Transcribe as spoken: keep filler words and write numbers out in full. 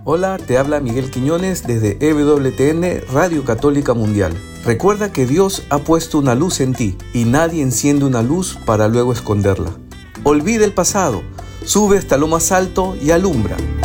Hola, te habla Miguel Quiñones desde E W T N Radio Católica Mundial. Recuerda que Dios ha puesto una luz en ti y nadie enciende una luz para luego esconderla. Olvida el pasado, sube hasta lo más alto y alumbra.